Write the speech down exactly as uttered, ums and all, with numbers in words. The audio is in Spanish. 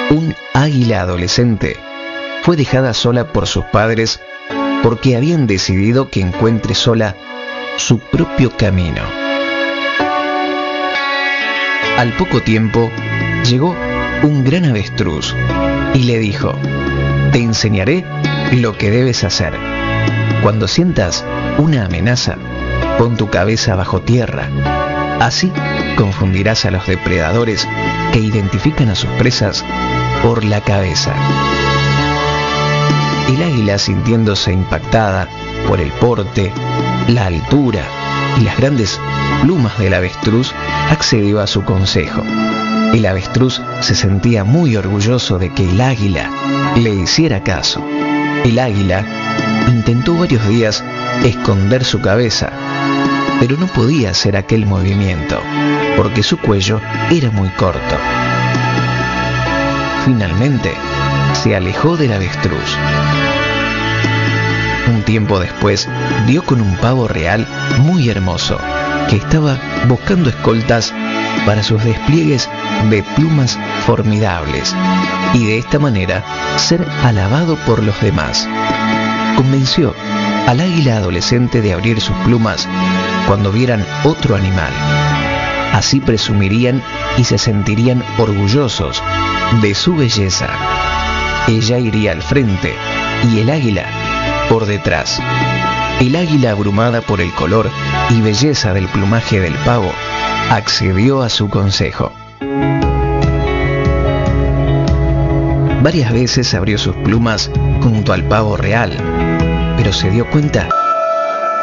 un águila adolescente fue dejada sola por sus padres porque habían decidido que encuentre sola su propio camino. Al poco tiempo llegó un gran avestruz y le dijo: te enseñaré lo que debes hacer. Cuando sientas una amenaza, pon tu cabeza bajo tierra. Así confundirás a los depredadores que identifican a sus presas por la cabeza. El águila, sintiéndose impactada por el porte, la altura y las grandes plumas del avestruz, accedió a su consejo. El avestruz se sentía muy orgulloso de que el águila le hiciera caso. El águila intentó varios días esconder su cabeza, pero no podía hacer aquel movimiento, porque su cuello era muy corto. Finalmente, se alejó del avestruz. Un tiempo después, dio con un pavo real muy hermoso, que estaba buscando escoltas para sus despliegues de plumas formidables, y de esta manera ser alabado por los demás. Convenció al águila adolescente de abrir sus plumas cuando vieran otro animal. Así presumirían y se sentirían orgullosos de su belleza. Ella iría al frente y el águila por detrás. El águila, abrumada por el color y belleza del plumaje del pavo, accedió a su consejo. Varias veces abrió sus plumas junto al pavo real, pero se dio cuenta